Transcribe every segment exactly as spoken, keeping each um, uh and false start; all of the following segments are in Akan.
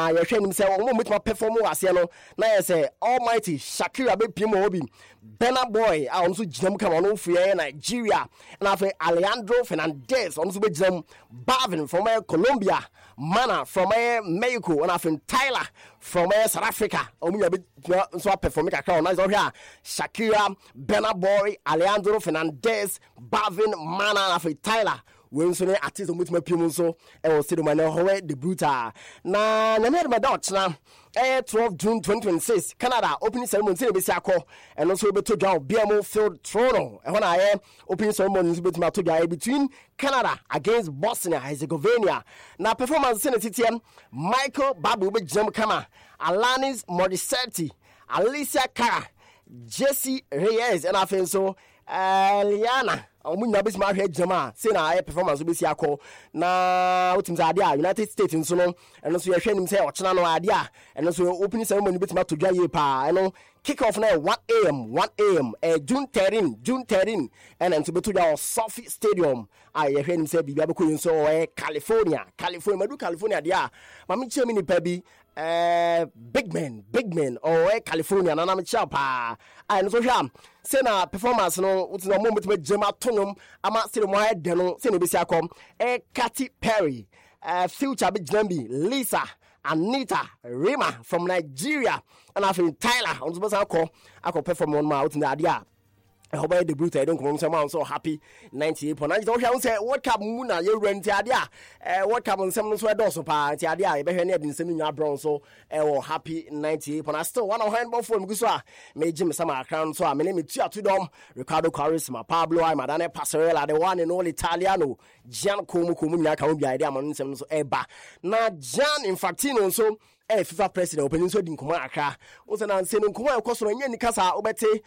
na yɛhwɛ nim sɛ ɔmo mutuma perform wase no na yɛ sɛ Almighty Shakira be pimo obi Burna Boy a ɔno so gyinam kama ɔno free Nigeria na afei Alejandro Fernandez ɔno so be gyinam Balvin from uh, Colombia, Mana from uh, Mexico and afei Tyler from uh, South Africa ɔmo nya be so perform kakra ɔno so hwɛ Shakira, Burna Boy, Alejandro Fernandez, Balvin, Mana and afei Tyler when so ne artist with my people so e was say man ho the brutal na na me ma dot na eh twelve June twenty twenty-six Canada opening ceremony say be akọ and also be to join B M O Field Toronto e ho na eh opening ceremony be to join between Canada against Bosnia Herzegovina na performance say titiem Michael Babu be jam kama Alanis Morissette Alicia Cara Jesse Reyes and afen so Eliana omunya besi ma hwe jama say na aye performance besi akọ na otim za ade a United States nso no eno so ye hwe nim say ochena no ade a eno so opening ceremony beti ma to dwa ye pa eno kick off na one a m one a m eh, June thirteenth June thirteenth and ento beto dwa Sophie Stadium a ye hwe nim say bibia bekoyi nso eh, California California madu California de a ma me chemi ni pa bi Uh, big man, big man, or oh, California, and I'm a chapa. And so, yeah, say na performance no, what's no moment with Gemma Tonum, I'm at still my deno, say no Bisakom, eh, Katy Perry, uh, Future Big Jambi, Lisa, Anita, Rima from Nigeria, and I feel Tyler on the bus. I call, I call perform on my out in the idea. I hope I the brute I don't come some I'm so happy ninety-eight point nine don't have say what cap muna you rent idea eh what cap on some so do so pa ti idea e be hwe na din sem nya brown so eh oh happy ninety-eight point I still one on handball phone guso a me jim some account so a me me tu atudom Ricardo Quaresma Pablo I Madane Passerella the one and all Italiano Gian Komu Komu nya ka obi idea man sem so eba na Gian Infantino so eh FIFA president opening so din kuma aka o se na nse no kuma e koso nya ni kasa obete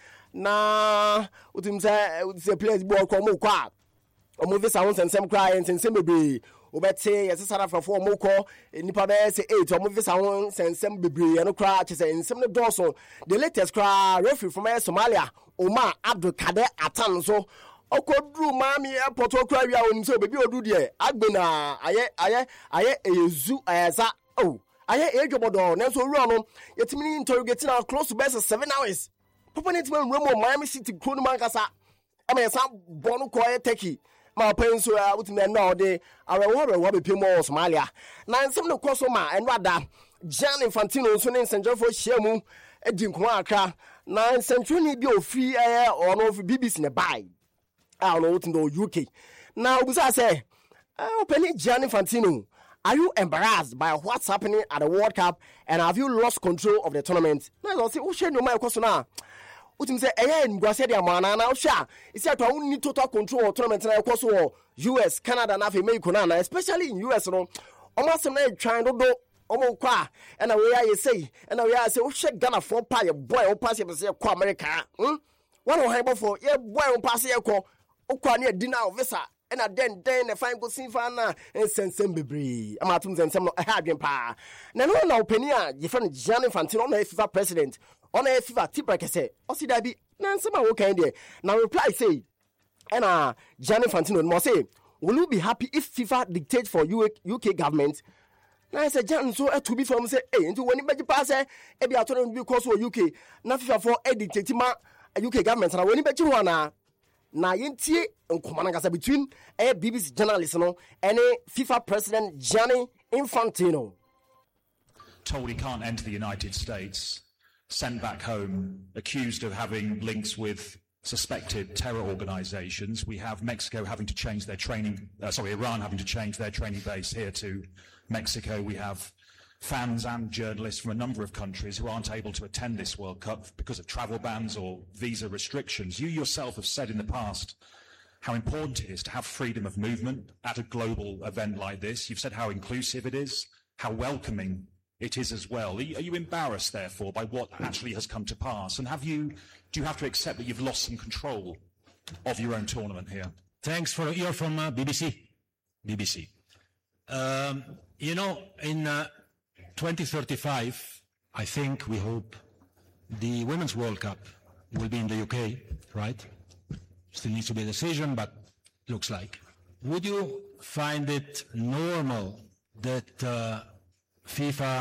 na utim say the players ball ko mo kwa o mo visa won sensem cry sensem bebre obete yes South Africa for mo ko nipa be say eight o mo visa won sensem bebre no cry che say nsem no doso the latest cry referee from Somalia Omar Abdul Kader Atan so okodru mami airport okra wi a won so bebi odu de agbena aye aye aye ezu ayasa oh aye ejobodo na so ru no yetimi interrogating now close to best seven hours papa net man room Miami City Krono Mankasa ama yesa bonu ko e Turkey ma penso a wutimi na ode arewo arewo be pemo Somalia na nsem no koso ma eno ada Gian Infantino so ne nsenjefo hyiamu edi nko aka na nsentwoni bi ofi eh ono B B C ne bai a ono wutindo U K na obusa say open Gian Infantino, are you embarrassed by what's happening at the World Cup and have you lost control of the tournament? Na go say, "O shey no my question na." Utim say, "Eh, ngwase dia mana na o sha." Isi ato won need total control of tournament na ekoso wo U S, Canada na fe Mexico na, especially in U S no. Omo asem na twan do do omo kwa and we are say and we are say o she Ghana for pa ye boy o pass ye say kwa America. Hmm? One on high for ye boy o pass ye ko o kwa na di na visa. And a den den a fine good scene for na and sensem bebre. Amatum sensem no ha adwen pa. Na no na openia ye friend Gian Infantino na FIFA president. On a FIFA tip like say, o si da bi na nsema wo kan de. Na reply say, and uh Gian Infantino mo say, will you be happy if FIFA dictates for U K government? Na say Gian so e to be from say, eh into when e pass e be ato bi cause for U K. Na FIFA for e dictate ma U K government na when e be chi ho na na yentie nkomana ngasa between a B B C journalist no and FIFA president Gianni Infantino. Told he can't enter the United States, sent back home, accused of having links with suspected terror organizations. We have Mexico having to change their training, uh, sorry, Iran having to change their training base here to Mexico. We have fans and journalists from a number of countries who aren't able to attend this World Cup because of travel bans or visa restrictions. You yourself have said in the past how important it is to have freedom of movement at a global event like this. You've said how inclusive it is, how welcoming it is as well. Are you, are you embarrassed, therefore, by what actually has come to pass? And have you, do you have to accept that you've lost some control of your own tournament here? Thanks for, you're from uh, B B C. B B C. Um, you know, in uh, twenty thirty-five, I think, we hope, the Women's World Cup will be in the U K, right? Still needs to be a decision, but looks like. Would you find it normal that uh, FIFA